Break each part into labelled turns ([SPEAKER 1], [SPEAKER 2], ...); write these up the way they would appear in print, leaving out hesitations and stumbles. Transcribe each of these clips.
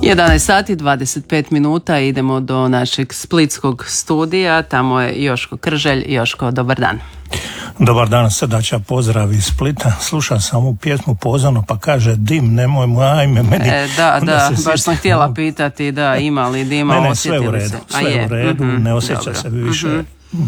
[SPEAKER 1] 11 sati 25 minuta, idemo do našeg splitskog studija, tamo je Joško Krželj. Joško, dobar dan.
[SPEAKER 2] Dobar dan, srdačan pozdrav iz Splita. Slušao sam ovu pjesmu pozorno, pa kaže dim, nemoj mu, ajme meni.
[SPEAKER 1] Da, baš sam htjela pitati, da, ima li dima, osjetili se.
[SPEAKER 2] Sve u redu, ne osjeća se više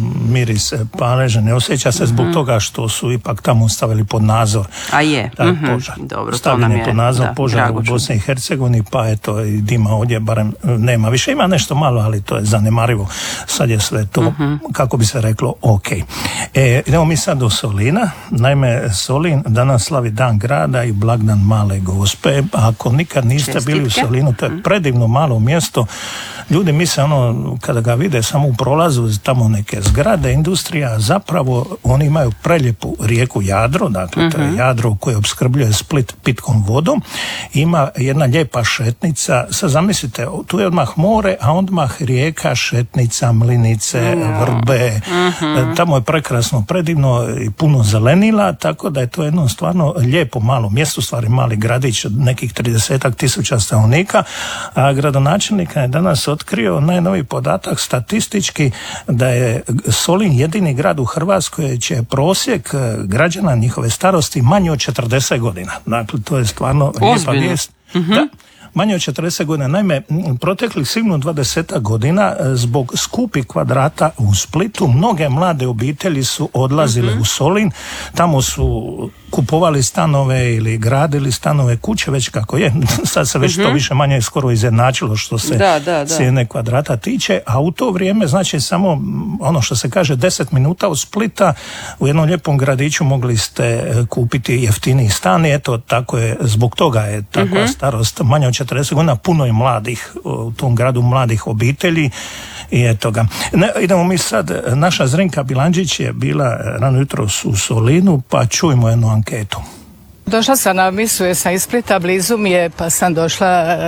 [SPEAKER 2] miris paleže, ne osjeća se zbog toga što su ipak tamo stavili pod nadzor.
[SPEAKER 1] A je,
[SPEAKER 2] požar.
[SPEAKER 1] Dobro,
[SPEAKER 2] stavljen je pod nadzor požar u
[SPEAKER 1] Dragoču.
[SPEAKER 2] Bosni i Hercegovini, pa eto i dima ovdje barem nema više. Ima nešto malo, ali to je zanemarivo. Sad je sve to, kako bi se reklo, ok. Idemo mi sad do Solina. Naime, Solin danas slavi dan grada i blagdan Male Gospe. Ako nikad niste bili u Solinu, to je predivno malo mjesto. Ljudi misle kada ga vide samo u prolazu tamo neke zgrade, industrija, zapravo oni imaju prelijepu rijeku Jadro, dakle to je Jadro koje opskrbljuje Split pitkom vodom. Ima jedna lijepa šetnica, sad zamislite, tu je odmah more, a odmah rijeka, šetnica, mlinice, vrbe, tamo je prekrasno, predivno i puno zelenila, tako da je to jedno stvarno lijepo malo mjesto, stvari mali gradić, nekih 30.000 stanovnika, a gradonačelnika je danas otkrio najnoviji podatak statistički da je Solin jedini grad u Hrvatskoj će prosjek građana njihove starosti manje od 40 godina. Dakle, to je stvarno lijepa vijest. Da. Manje od 40 godina. Naime, proteklih sigurno 20 godina zbog skupih kvadrata u Splitu mnoge mlade obitelji su odlazile u Solin. Tamo su kupovali stanove ili gradili stanove, kuće, već kako je. Sad se već to više manje skoro izjednačilo što se cijene kvadrata tiče, a u to vrijeme, znači samo ono što se kaže 10 minuta od Splita u jednom lijepom gradiću mogli ste kupiti jeftiniji stan i eto tako je, zbog toga je takva starost manje od 40 godina, puno je mladih u tom gradu, mladih obitelji i eto ga. Idemo mi sad, naša Zrinka Bilandžić je bila rano jutros u Solinu, pa čujmo jednu anketu.
[SPEAKER 3] Došla sam na misu jer sam iz Splita, blizu mi je, pa sam došla,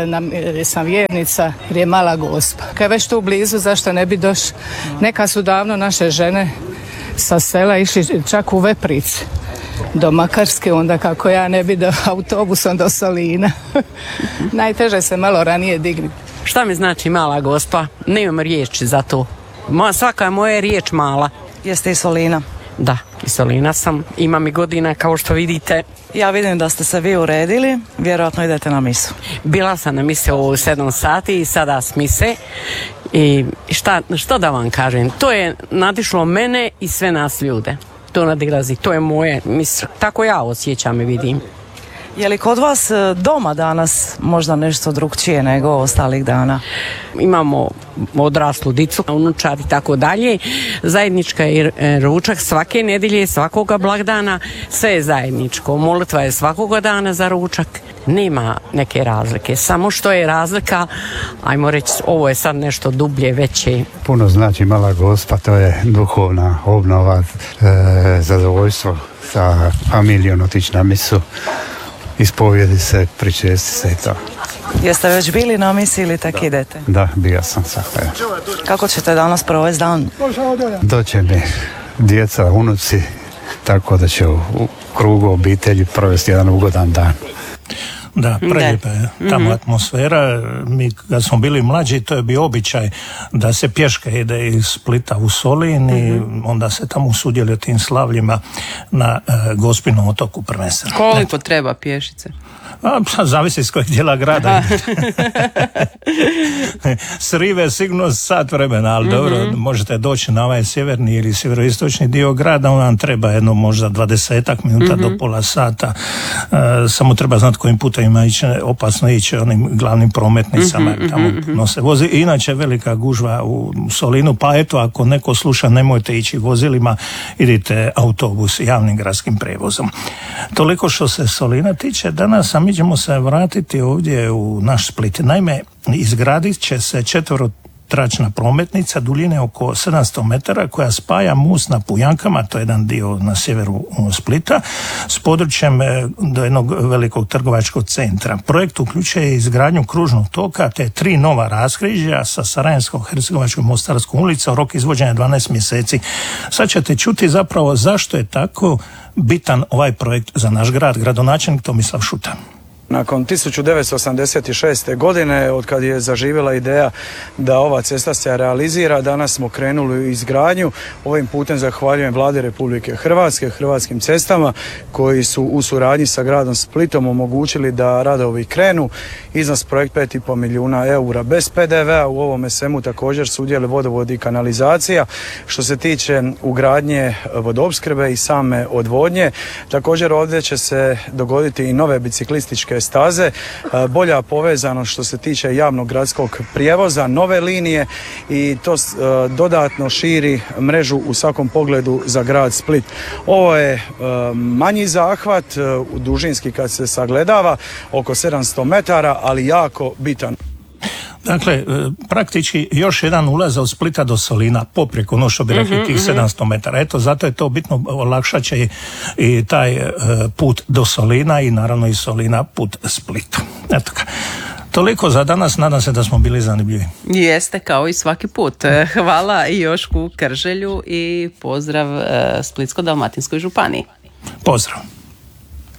[SPEAKER 3] jer sam vjernica, jer je Mala Gospa. Kad je već tu blizu, zašto ne bi došli? Neka su davno naše žene sa sela išli čak u Veprice do Makarske, onda kako ja ne bi do autobusom do Solina. Najteže se malo ranije digni.
[SPEAKER 1] Šta mi znači Mala Gospa? Nemam riječi za to. Svaka je moja riječ mala.
[SPEAKER 4] Jeste iz Solina?
[SPEAKER 1] Da, iz Solina sam. Imam i godina, kao što vidite.
[SPEAKER 4] Ja vidim da ste se vi uredili, vjerojatno idete na misu.
[SPEAKER 1] Bila sam na mise u 7 sati i sada s mise. I šta da vam kažem? To je nadišlo mene i sve nas ljude. To nadilazi, to je moje, tako ja osjećam i vidim.
[SPEAKER 4] Je li kod vas doma danas možda nešto drugčije nego ostalih dana?
[SPEAKER 1] Imamo odraslu dicu, unučar i tako dalje. Zajednička je ručak svake nedjelje, svakoga blagdana, sve je zajedničko. Molitva je svakoga dana za ručak. Nema neke razlike, samo što je razlika, ajmo reći, ovo je sad nešto dublje, veće.
[SPEAKER 5] Puno znači Mala Gospa, to je duhovna obnova, zadovoljstvo sa familijom otići na misu, ispovjedi se, pričesti se i to.
[SPEAKER 4] Jeste već bili na misi ili tek idete?
[SPEAKER 5] Da, bio sam sad.
[SPEAKER 4] Kako ćete danas provesti dan?
[SPEAKER 5] Doće mi djeca, unuci, tako da će u krugu obitelji provesti jedan ugodan dan.
[SPEAKER 2] Da, prelijepa je tamo atmosfera. Mi kad smo bili mlađi, to je bio običaj da se pješke ide iz Splita u Solin i onda se tamo sudjeluje tim slavljima na Gospinom otoku prvenstveno.
[SPEAKER 1] Koliko treba pješice?
[SPEAKER 2] Zavisi iz kojeg dijela grada. S Rive sigurno sat vremena, ali dobro, možete doći na ovaj sjeverni ili sjeveroistočni dio grada, on vam treba jedno možda 20 minuta do pola sata. Samo treba znati kojim putovima ići, opasno ići onim glavnim prometnicama, tamo se vozi. Inače velika gužva u Solinu, pa eto, ako neko sluša, nemojte ići vozilima, idite autobus javnim gradskim prijevozom. Toliko što se Solina tiče, danas mi ćemo se vratiti ovdje u naš Split. Naime, izgradit će se 4-tračna prometnica duljine oko 700 metara koja spaja most na Pujankama, to je jedan dio na sjeveru Splita, s područjem do jednog velikog trgovačkog centra. Projekt uključuje izgradnju kružnog toka te 3 nova raskrižja sa Sarajevskom, Hercegovačkom, Mostarskom ulicom, rok izvođenja 12 mjeseci. Sad ćete čuti zapravo zašto je tako bitan ovaj projekt za naš grad. Gradonačelnik Tomislav Šuta.
[SPEAKER 6] Nakon 1986. godine, od kad je zaživjela ideja da ova cesta se realizira, danas smo krenuli u izgradnju. Ovim putem zahvaljujem Vladi Republike Hrvatske, Hrvatskim cestama, koji su u suradnji sa gradom Splitom omogućili da radovi krenu. Iznos projekt 5,5 milijuna eura bez PDV-a. U ovome svemu također sudjeluje vodovod i kanalizacija. Što se tiče ugradnje vodoopskrbe i same odvodnje, također ovdje će se dogoditi i nove biciklističke staze, bolja povezanost što se tiče javnog gradskog prijevoza, nove linije i to dodatno širi mrežu u svakom pogledu za grad Split. Ovo je manji zahvat, dužinski kad se sagledava, oko 700 metara, ali jako bitan.
[SPEAKER 2] Dakle, praktički još jedan ulaz od Splita do Solina, popreko ono što bi rekli tih 700 metara. Eto, zato je to bitno, olakšat će i taj put do Solina i naravno i Solina put Splitu. Eto ga. Toliko za danas, nadam se da smo bili zanimljivi.
[SPEAKER 7] Jeste, kao i svaki put. Hvala i Jošku Krželju i pozdrav Splitsko-dalmatinskoj županiji.
[SPEAKER 2] Pozdrav.